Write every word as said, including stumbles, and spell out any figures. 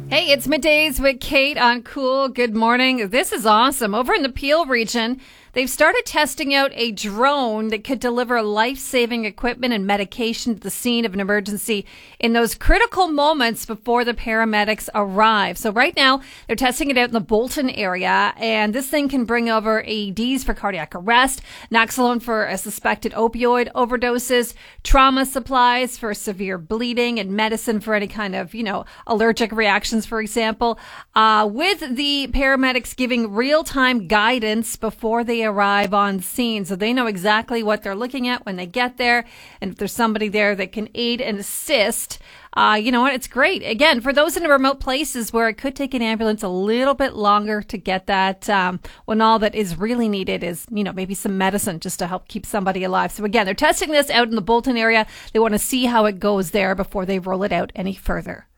Hey, it's Middays with Kate on Cool. Good morning. This is awesome. Over in the Peel region, they've started testing out a drone that could deliver life-saving equipment and medication to the scene of an emergency in those critical moments before the paramedics arrive. So right now, they're testing it out in the Bolton area, and this thing can bring over A E Ds for cardiac arrest, Naloxone for a suspected opioid overdoses, trauma supplies for severe bleeding, and medicine for any kind of, you know, allergic reactions, for example, uh, with the paramedics giving real-time guidance before they arrive on scene. So they know exactly what they're looking at when they get there. And if there's somebody there that can aid and assist, uh, you know what? It's great. Again, for those in remote places where it could take an ambulance a little bit longer to get that, um, when all that is really needed is, you know, maybe some medicine just to help keep somebody alive. So again, they're testing this out in the Bolton area. They want to see how it goes there before they roll it out any further.